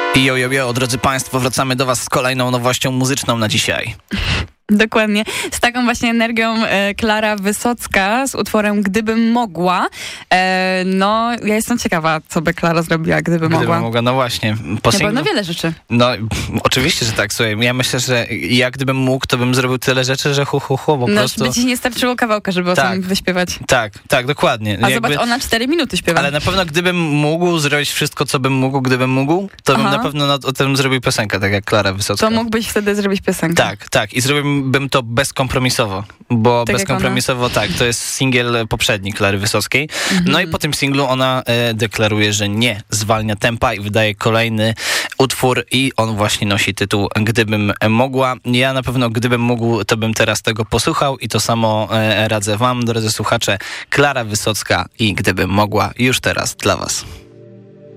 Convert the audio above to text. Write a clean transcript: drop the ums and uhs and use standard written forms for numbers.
Jo, drodzy Państwo, wracamy do Was z kolejną nowością muzyczną na dzisiaj. Dokładnie. Z taką właśnie energią Klara Wysocka z utworem Gdybym mogła. No, ja jestem ciekawa, co by Klara zrobiła, gdyby mogła. No właśnie. Na pewno wiele rzeczy. No, oczywiście, że tak. Słuchaj, ja myślę, że ja gdybym mógł, to bym zrobił tyle rzeczy, że po prostu... by ci nie starczyło kawałka, żeby o tym wyśpiewać. Tak, dokładnie. A zobacz, ona 4 minuty śpiewa. Ale na pewno gdybym mógł zrobić wszystko, co bym mógł, gdybym mógł, to bym na pewno o tym zrobił piosenkę, tak jak Klara Wysocka. To mógłbyś wtedy zrobić piosenkę. Tak. I zrobiłbym to bezkompromisowo, bo tak bezkompromisowo to jest singiel poprzedni Klary Wysockiej. No i po tym singlu ona deklaruje, że nie zwalnia tempa i wydaje kolejny utwór i on właśnie nosi tytuł Gdybym mogła. Ja na pewno gdybym mógł, to bym teraz tego posłuchał i to samo radzę wam, drodzy słuchacze. Klara Wysocka i Gdybym mogła już teraz dla was.